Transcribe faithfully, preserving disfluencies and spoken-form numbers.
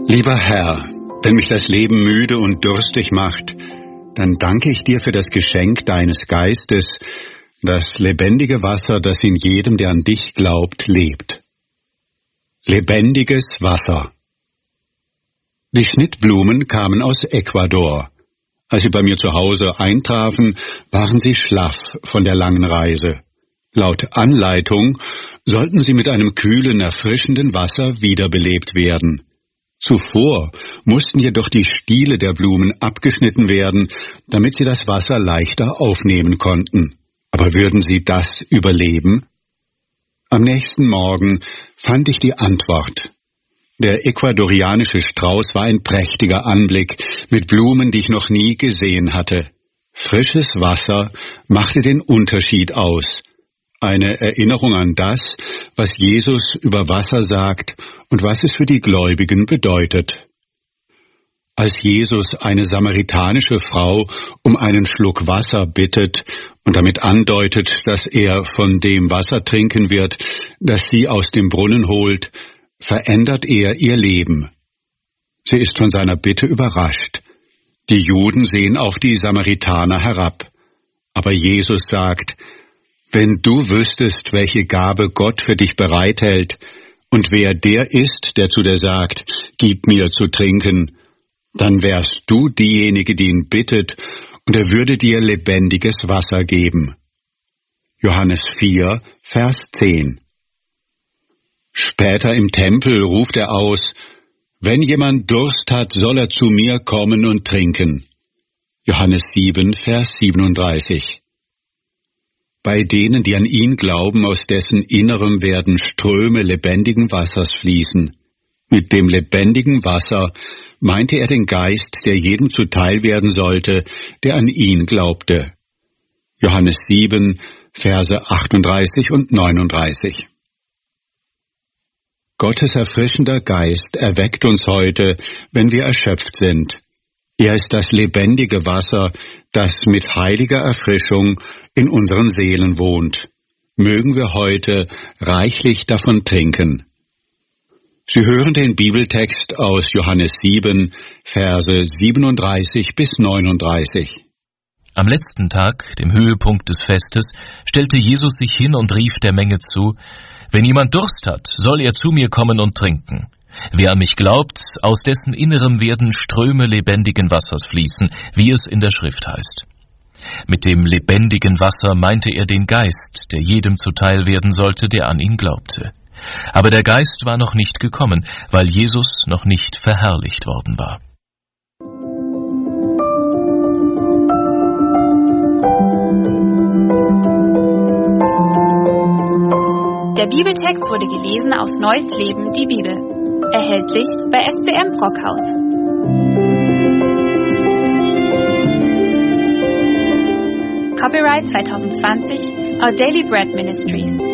Lieber Herr, wenn mich das Leben müde und durstig macht, dann danke ich dir für das Geschenk deines Geistes, das lebendige Wasser, das in jedem, der an dich glaubt, lebt. Lebendiges Wasser. Die Schnittblumen kamen aus Ecuador. Als sie bei mir zu Hause eintrafen, waren sie schlaff von der langen Reise. Laut Anleitung sollten sie mit einem kühlen, erfrischenden Wasser wiederbelebt werden. Zuvor mussten jedoch die Stiele der Blumen abgeschnitten werden, damit sie das Wasser leichter aufnehmen konnten. Aber würden sie das überleben? Am nächsten Morgen fand ich die Antwort. Der ecuadorianische Strauß war ein prächtiger Anblick mit Blumen, die ich noch nie gesehen hatte. Frisches Wasser machte den Unterschied aus. Eine Erinnerung an das, was Jesus über Wasser sagt und was es für die Gläubigen bedeutet. Als Jesus eine samaritanische Frau um einen Schluck Wasser bittet und damit andeutet, dass er von dem Wasser trinken wird, das sie aus dem Brunnen holt, verändert er ihr Leben. Sie ist von seiner Bitte überrascht. Die Juden sehen auf die Samaritaner herab. Aber Jesus sagt: Wenn du wüsstest, welche Gabe Gott für dich bereithält und wer der ist, der zu dir sagt, gib mir zu trinken, dann wärst du diejenige, die ihn bittet, und er würde dir lebendiges Wasser geben. Johannes vier, Vers zehn. Später im Tempel ruft er aus: Wenn jemand Durst hat, soll er zu mir kommen und trinken. Johannes sieben, Vers siebenunddreißig. Bei denen, die an ihn glauben, aus dessen Innerem werden Ströme lebendigen Wassers fließen. Mit dem lebendigen Wasser meinte er den Geist, der jedem zuteil werden sollte, der an ihn glaubte. Johannes sieben, Verse achtunddreißig und neununddreißig. Gottes erfrischender Geist erweckt uns heute, wenn wir erschöpft sind. Er ist das lebendige Wasser, das mit heiliger Erfrischung in unseren Seelen wohnt. Mögen wir heute reichlich davon trinken. Sie hören den Bibeltext aus Johannes sieben, Verse siebenunddreißig bis neununddreißig. Am letzten Tag, dem Höhepunkt des Festes, stellte Jesus sich hin und rief der Menge zu: Wenn jemand Durst hat, soll er zu mir kommen und trinken. Wer an mich glaubt, aus dessen Innerem werden Ströme lebendigen Wassers fließen, wie es in der Schrift heißt. Mit dem lebendigen Wasser meinte er den Geist, der jedem zuteil werden sollte, der an ihn glaubte. Aber der Geist war noch nicht gekommen, weil Jesus noch nicht verherrlicht worden war. Der Bibeltext wurde gelesen aus Neues Leben, die Bibel. Erhältlich bei S C M Brockhaus. Copyright zwanzig zwanzig, Our Daily Bread Ministries.